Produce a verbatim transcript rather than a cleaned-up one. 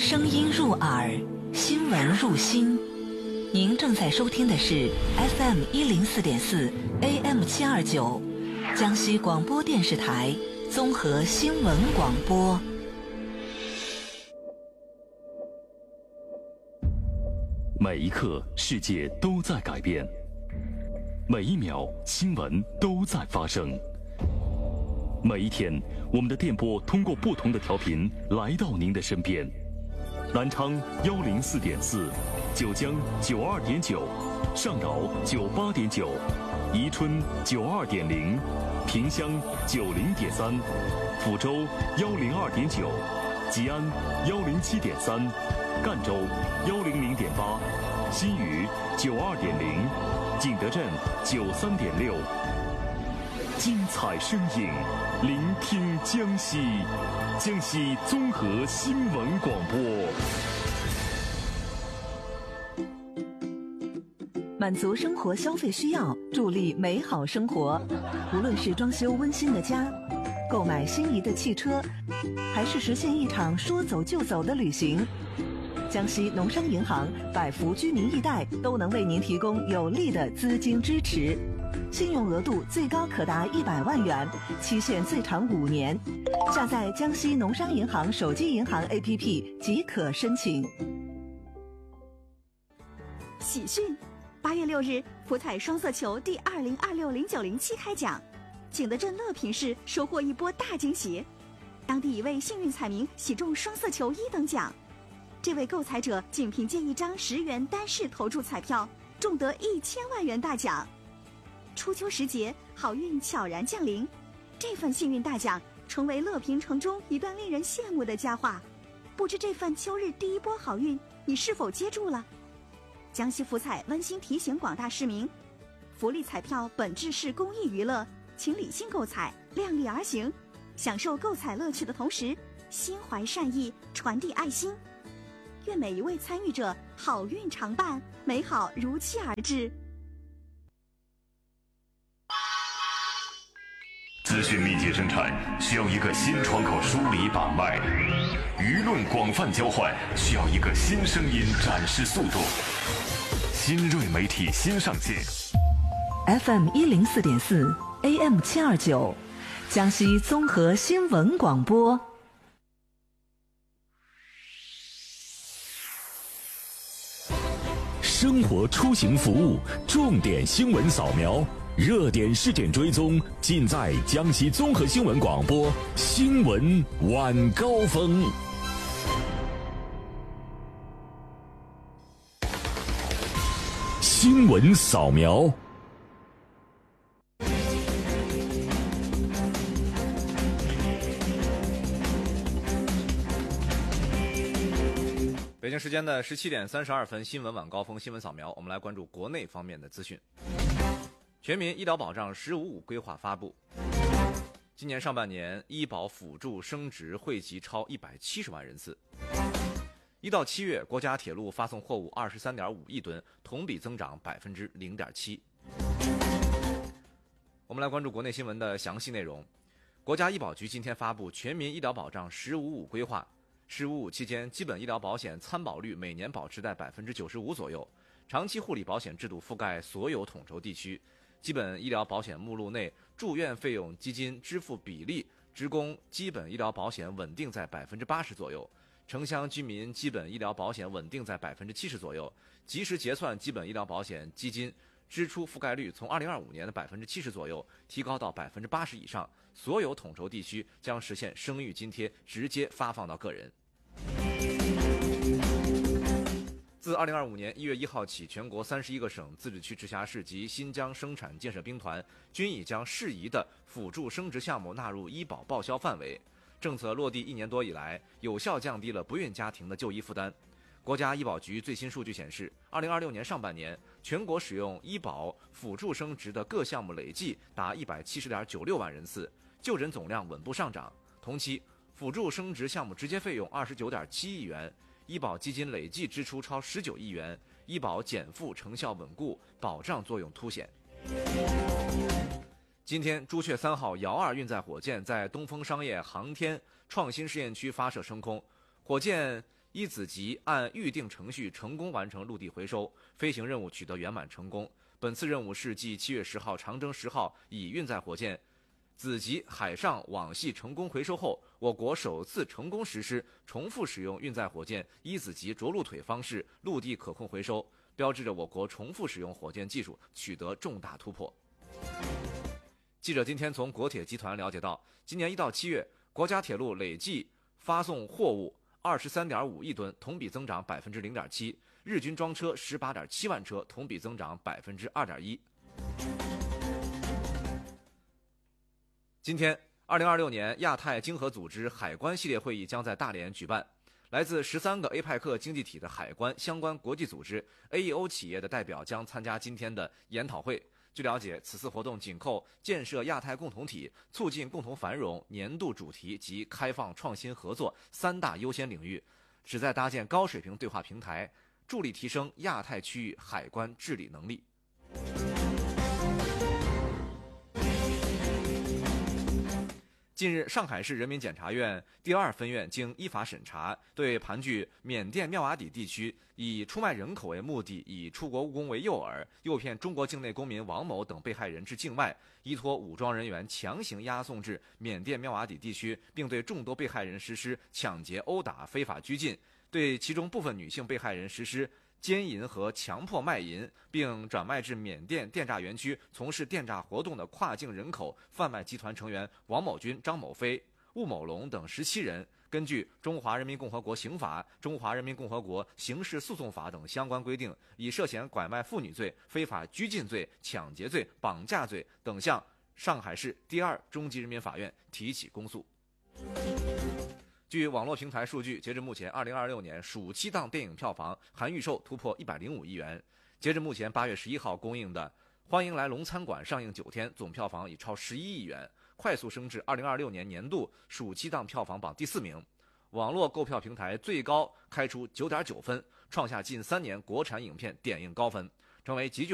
声音入耳，新闻入心。您正在收听的是 F M 一零四点四 A M 七二九，江西广播电视台综合新闻广播。 每一刻，世界都在改变；每一秒，新闻都在发生。每一天，我们的电波通过不同的调频来到您的身边。南昌幺零四点四，九江九二点九，上饶九八点九，宜春九二点零，萍乡九零点三，抚州幺零二点九，吉安幺零七点三，赣州幺零零点八，新余九二点零，景德镇九三点六。精彩声影，聆听江西，江西综合新闻广播。 满足生活消费需要，助力美好生活。无论是装修温馨的家，购买心仪的汽车，还是实现一场说走就走的旅行，江西农商银行百福居民易贷都能为您提供有力的资金支持。信用额度最高可达一百万元，期限最长五年。下载江西农商银行手机银行 A P P 即可申请。 喜讯！八月六日，福彩双色球第二零二六零九零七开奖，景德镇乐平市收获一波大惊喜，当地一位幸运彩民喜中双色球一等奖。这位购彩者仅凭借一张十元单式投注彩票，中得一千万元大奖。初秋时节，好运悄然降临，这份幸运大奖成为乐平城中一段令人羡慕的佳话。不知这份秋日第一波好运，你是否接住了？江西福彩温馨提醒广大市民，福利彩票本质是公益娱乐，请理性购彩，量力而行，享受购彩乐趣的同时，心怀善意，传递爱心。愿每一位参与者好运常伴，美好如期而至。 资讯密集生产需要一个新窗口梳理把脉，舆论广泛交换需要一个新声音展示速度。新锐媒体新上线 F M 一零四点四 A M 七二九，江西综合新闻广播。 生活出行服务重点新闻扫描，热点事件追踪，尽在江西综合新闻广播新闻晚高峰。新闻扫描。 北京时间的十七点三十二分，新闻晚高峰新闻扫描，我们来关注国内方面的资讯。全民医疗保障“十五五”规划发布。今年上半年，医保辅助升值惠及超一百七十万人次。一到七月，国家铁路发送货物二十三点五亿吨，同比增长百分之零点七。我们来关注国内新闻的详细内容。国家医保局今天发布全民医疗保障“十五五”规划。十五五期间，基本医疗保险参保率每年保持在百分之九十五左右，长期护理保险制度覆盖所有统筹地区。基本医疗保险目录内住院费用基金支付比例，职工基本医疗保险稳定在百分之八十左右，城乡居民基本医疗保险稳定在百分之七十左右，及时结算基本医疗保险基金支出覆盖率从二零二五年的百分之七十左右提高到百分之八十以上，所有统筹地区将实现生育津贴直接发放到个人。自二零二五年一月一号起，全国三十一个省、自治区、直辖市及新疆生产建设兵团均已将适宜的辅助生殖项目纳入医保报销范围。政策落地一年多以来，有效降低了不孕家庭的就医负担。国家医保局最新数据显示，二零二六年上半年，全国使用医保辅助生殖的各项目累计达一百七十点九六万人次，就诊总量稳步上涨。同期，辅助生殖项目直接费用二十九点七亿元，医保基金累计支出超十九亿元，医保减负成效稳固，保障作用凸显。今天，朱雀三号遥二运载火箭在东风商业航天创新试验区发射升空，火箭一子级按预定程序成功完成陆地回收，飞行任务取得圆满成功。本次任务是继七月十号长征十号乙运载火箭子级海上网系成功回收后，我国首次成功实施重复使用运载火箭一子级着陆腿方式陆地可控回收，标志着我国重复使用火箭技术取得重大突破。记者今天从国铁集团了解到，今年一到七月，国家铁路累计发送货物二十三点五亿吨，同比增长百分之零点七，日均装车十八点七万车，同比增长百分之二点一。今天，二零二六年亚太经合组织海关系列会议将在大连举办。来自十三个 A 派克经济体的海关相关国际组织 A E O 企业的代表将参加今天的研讨会。据了解，此次活动紧扣建设亚太共同体、促进共同繁荣年度主题及开放创新合作三大优先领域，旨在搭建高水平对话平台，助力提升亚太区域海关治理能力。近日，上海市人民检察院第二分院经依法审查，对盘踞缅甸妙瓦底地区以出卖人口为目的，以出国务工为诱饵，诱骗中国境内公民王某等被害人至境外，依托武装人员强行押送至缅甸妙瓦底地区，并对众多被害人实施抢劫、殴打、非法拘禁，对其中部分女性被害人实施奸淫和强迫卖淫，并转卖至缅甸电诈园区从事电诈活动的跨境人口贩卖集团成员王某军、张某飞、吴某龙等十七人，根据《中华人民共和国刑法》《中华人民共和国刑事诉讼法》等相关规定，以涉嫌拐卖妇女罪、非法拘禁罪、抢劫罪、绑架罪等向上海市第二中级人民法院提起公诉。据网络平台数据，截至目前，二零二六年暑期档电影票房含预售突破一百零五亿元。截至目前八月十一号公映的《欢迎来龙餐馆》上映九天，总票房已超十一亿元，快速升至二零二六年年度暑期档票房榜第四名。网络购票平台最高开出九点九分，创下近三年国产影片点映高分，成为极具